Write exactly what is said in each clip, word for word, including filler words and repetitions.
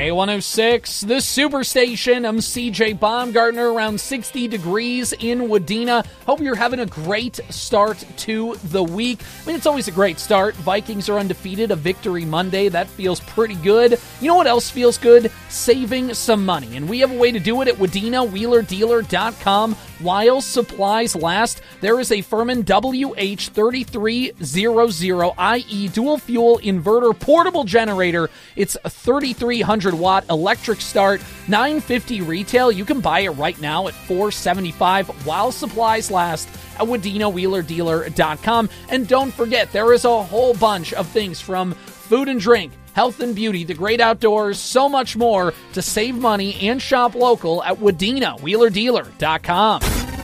K one oh six, the Superstation. I'm C J Baumgartner, around sixty degrees in Wadena. Hope you're having a great start to the week. I mean, it's always a great start. Vikings are undefeated, a victory Monday. That feels pretty good. You know what else feels good? Saving some money. And we have a way to do it at Wadena Wheeler Dealer dot com. While supplies last, there is a Furman W H thirty-three hundred, that is dual fuel inverter portable generator. It's a thirty-three hundred watt electric start, nine fifty retail. You can buy it right now at four seventy-five while supplies last at Wadena Wheeler Dealer dot com. And don't forget, there is a whole bunch of things from food and drink, health and beauty, the great outdoors, so much more to save money and shop local at Wadena Wheeler Dealer dot com.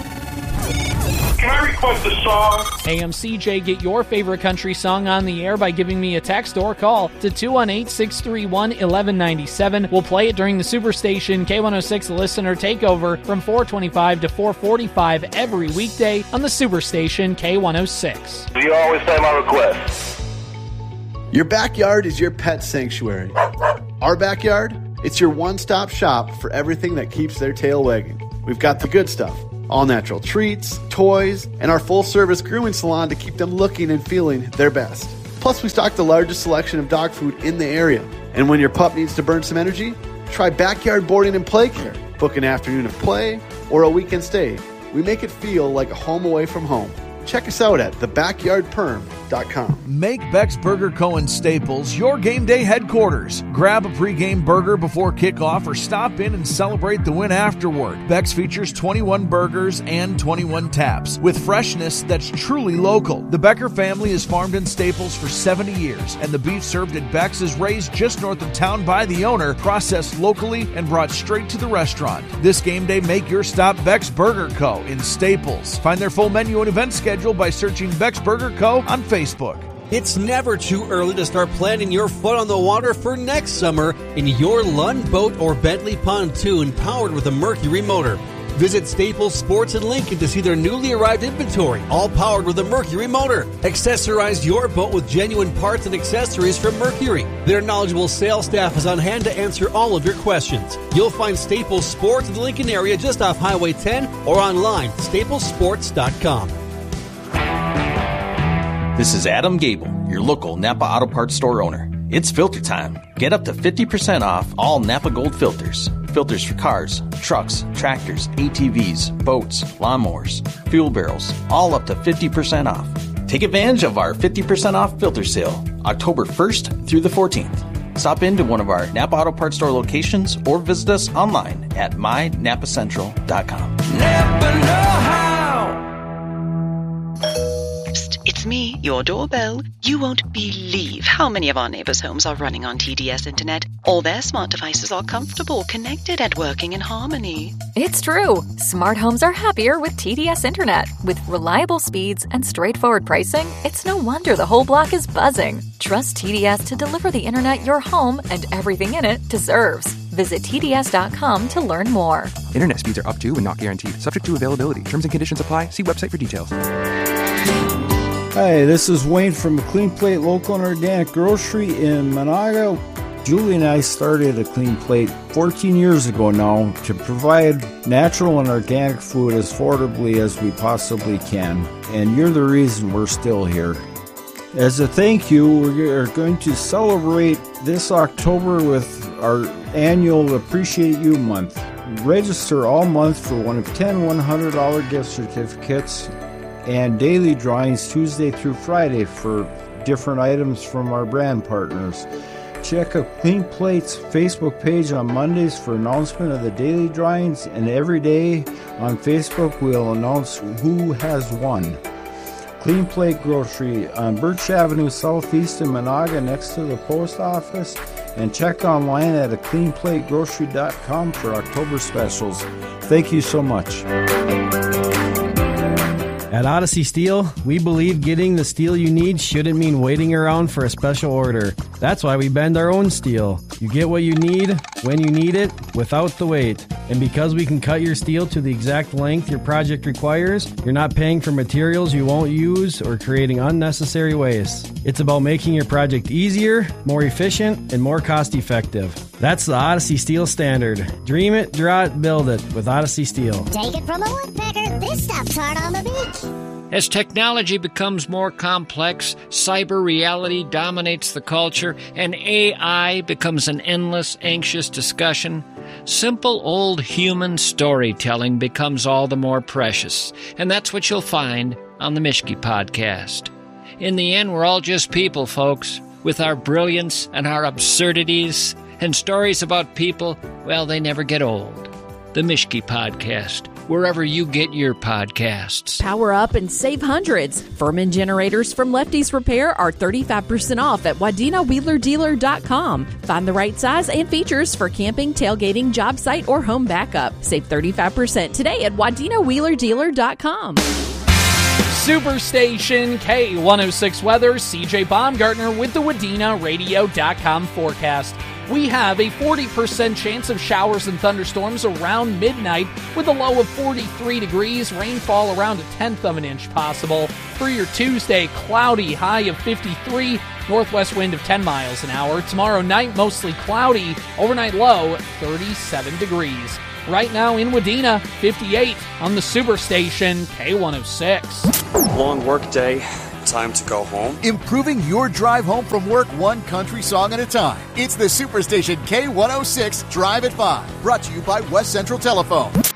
Can I request a song? Hey, I'm C J. Get your favorite country song on the air by giving me a text or call to two one eight, six three one, one one nine seven. We'll play it during the Superstation K one oh six Listener Takeover from four twenty-five to four forty-five every weekday on the Superstation K one oh six. Do you always play my request? Your backyard is your pet sanctuary. Our backyard, it's your one-stop shop for everything that keeps their tail wagging. We've got the good stuff. All natural treats, toys, and our full-service grooming salon to keep them looking and feeling their best. Plus, we stock the largest selection of dog food in the area. And when your pup needs to burn some energy, try backyard boarding and play care. Book an afternoon of play or a weekend stay. We make it feel like a home away from home. Check us out at the backyard perm dot com. Make Beck's Burger Co. in Staples your game day headquarters. Grab a pregame burger before kickoff or stop in and celebrate the win afterward. Beck's features twenty-one burgers and twenty-one taps with freshness that's truly local. The Becker family has farmed in Staples for seventy years, and the beef served at Beck's is raised just north of town by the owner, processed locally, and brought straight to the restaurant. This game day, make your stop Beck's Burger Co. in Staples. Find their full menu and event schedule by searching Beck's Burger Co. on Facebook. It's never too early to start planning your fun on the water for next summer in your Lund boat or Bentley pontoon powered with a Mercury motor. Visit Staples Sports in Lincoln to see their newly arrived inventory, all powered with a Mercury motor. Accessorize your boat with genuine parts and accessories from Mercury. Their knowledgeable sales staff is on hand to answer all of your questions. You'll find Staples Sports in the Lincoln area just off Highway ten or online, staples sports dot com. This is Adam Gable, your local Napa Auto Parts store owner. It's filter time. Get up to fifty percent off all Napa Gold filters. Filters for cars, trucks, tractors, A T Vs, boats, lawnmowers, fuel barrels, all up to fifty percent off. Take advantage of our fifty percent off filter sale, October first through the fourteenth. Stop into one of our Napa Auto Parts store locations or visit us online at my napa central dot com. Napa know-how. It's me, your doorbell. You won't believe how many of our neighbors' homes are running on T D S Internet. All their smart devices are comfortable, connected, and working in harmony. It's true. Smart homes are happier with T D S Internet. With reliable speeds and straightforward pricing, it's no wonder the whole block is buzzing. Trust T D S to deliver the internet your home and everything in it deserves. Visit T D S dot com to learn more. Internet speeds are up to and not guaranteed. Subject to availability. Terms and conditions apply. See website for details. Hi, this is Wayne from Clean Plate Local and Organic Grocery in Monaga. Julie and I started a Clean Plate fourteen years ago now to provide natural and organic food as affordably as we possibly can. And you're the reason we're still here. As a thank you, we're going to celebrate this October with our annual Appreciate You Month. Register all month for one of ten one hundred dollars gift certificates and daily drawings Tuesday through Friday for different items from our brand partners. Check out Clean Plate's Facebook page on Mondays for announcement of the daily drawings, and every day on Facebook we'll announce who has won. Clean Plate Grocery on Birch Avenue Southeast in Monaga next to the post office, and check online at a clean plate grocery dot com for October specials. Thank you so much. At Odyssey Steel, we believe getting the steel you need shouldn't mean waiting around for a special order. That's why we bend our own steel. You get what you need, when you need it, without the wait. And because we can cut your steel to the exact length your project requires, you're not paying for materials you won't use or creating unnecessary waste. It's about making your project easier, more efficient, and more cost-effective. That's the Odyssey Steel standard. Dream it, draw it, build it with Odyssey Steel. Take it from a woodpecker, this stuff's hard on the beach. As technology becomes more complex, cyber reality dominates the culture, and A I becomes an endless, anxious discussion, simple old human storytelling becomes all the more precious. And that's what you'll find on the Mischke Podcast. In the end, we're all just people, folks, with our brilliance and our absurdities, and stories about people, well, they never get old. The Mischke Podcast, wherever you get your podcasts. Power up and save hundreds. Furman generators from Lefty's Repair are thirty-five percent off at wadena wheeler dealer dot com. Find the right size and features for camping, tailgating, job site, or home backup. Save thirty-five percent today at wadena wheeler dealer dot com. Superstation K one oh six weather, C J Baumgartner with the wadena radio dot com forecast. We have a forty percent chance of showers and thunderstorms around midnight with a low of forty-three degrees, rainfall around a tenth of an inch possible. For your Tuesday, cloudy, high of fifty-three, northwest wind of ten miles an hour. Tomorrow night, mostly cloudy, overnight low thirty-seven degrees. Right now in Wadena, fifty-eight on the Superstation K one oh six. Long work day. Time to go home. Improving your drive home from work one country song at a time. It's the Superstation K one oh six Drive at five. Brought to you by West Central Telephone.